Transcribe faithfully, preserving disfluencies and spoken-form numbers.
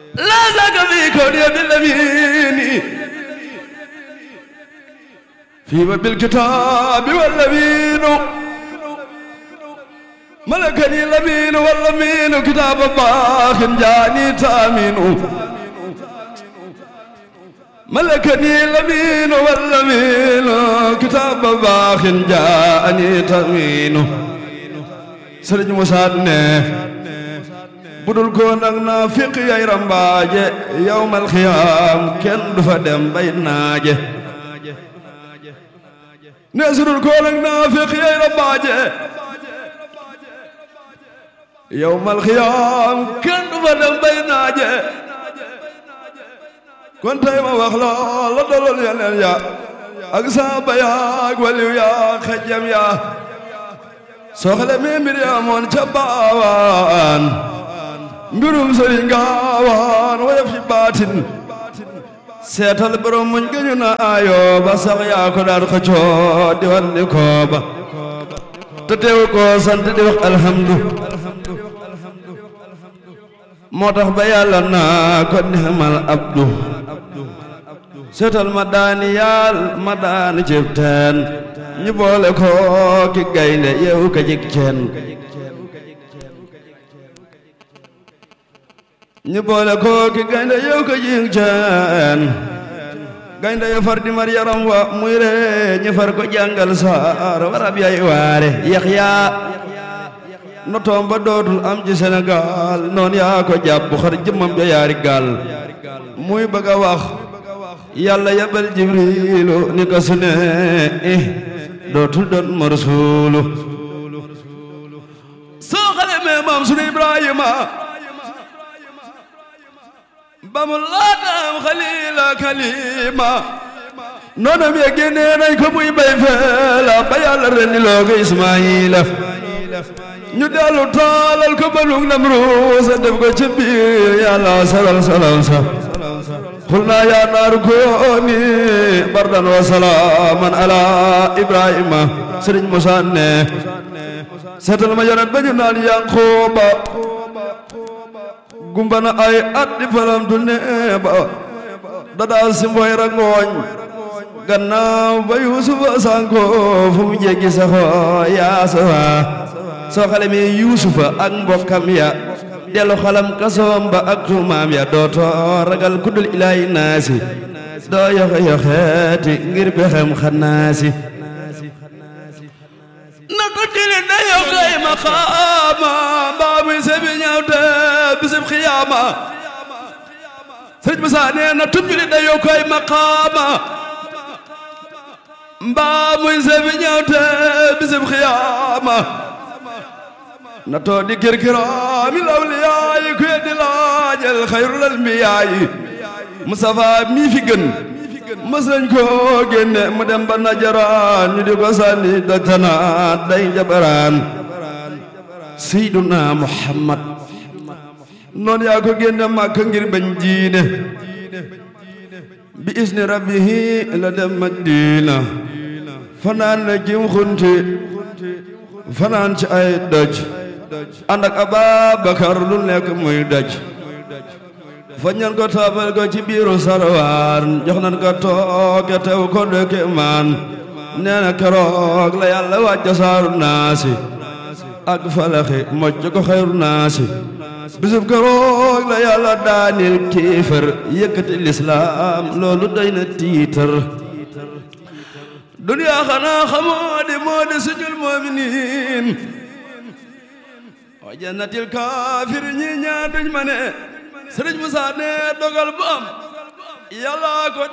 لا زاك في كوني بالأمين في بالكتاب والأمين ملكني الأمين والأمين كتاب باخ جاني تامين ملكني الأمين والأمين كتاب باخ جاني تامين سرج مسادنه budul ko nag naafiq yay rambaaje yawmal xiyaam kenn du fa dem bay naaje ne sudul ko nag naafiq yay rambaaje yawmal xiyaam kenn du fa dem bay naaje kon tey ma wax la la dalool yeneen ya ak saaba ya ak waliw ya xejjam ya soxla mi mbir ya moon ca baawaan mbirum sëriñ gaawaan woyof ci baatin seetal borom muñ gëñu na ayo ba sax yaa ko daan xëccoo di wan ni kooba te teew ko sant di wax alhamdu moo tax ba yàlla naa ko nixmal abdu seetal ma daani yaal ma daani cib teen ñu boole ko ki gaynde yeewu ka jik ceen ñu boole ko ki gaynde yow ko jing ceen gaynde yo far di mar yaram wa muy re ñu far ko jàngal saar warab yay waare Yaxya no toom ba dootul am ci Sénégal noon yaa ko jàpp xar jëmmam ja yaari gaal muy bëgg a wax yàlla yabal Jibriilu ni ko su ne eh dootul doon ma rasuulu soo xale mee maam sunu Ibrahima ba mu laatam xalila kalima noonam ya génnee nañ ko muy bay feela ba yàlla rendi loo ko Ismaayila ñu dellu taalal ko balug Namruusa def ko ci biir yàlla salal salal sa xul naa yaa naaru kooni bardan wa salaaman ala Ibrahima Sëriñ Musaa ne seetal ma yonent ba ñu naan Yanqooba gumbana ay at di falam tu neeba dadaa si mboy rangooñ gannaaw ba Yuusufa sanko fu mu jéggi saxo yaasawa soo xale mi Yuusufa ak mbokkam ya dellu xalam kasoom ba ak tuumaam ya dootoo ragal kuddul ilaahi naasi doo yoxe yoxeeti ngir pexem xannaasi na ko jëli na yoxey maqaama mbaa muy sebi ñaawte bisib xiyaama Sëriñ Musaa nee na tub juli da yokoy maqaama mbaa muy sebi ñaawte bisib xiyaama na too di kirkiraami lawliyaayi ku yeddi laajal xayrul anbiyaayi Mustafaa mi fi gën mës nañ ko génne mu dem ba Najaraan ñu di ko sànni dajtanaat day njabaraan Seyduna Muhammad noon yaa ko génne Makka ngir bañ diine bi isni rabbihi la dem Madina fanaan na jim xunti fanaan ci ay doj ànd ak Ababakar lu nekk muy doj fa ñan ko taabal ko ci biiru sarwaan jox nan ko tooke tew ko dëkke maan nee na keroog la yàlla wàcca saaru naasi ak falaxi mocc ko xayru naasi bisub keroog la yàlla daanil kéefër yëkkati lislaam loolu doy na tiitar duniyaa xanaa xamoo di moo di sujul mu'miniin wa jannatil kaafir ñi ñaar duñ ma ne Sëriñ Musaa ne dogal bu am yàlla ko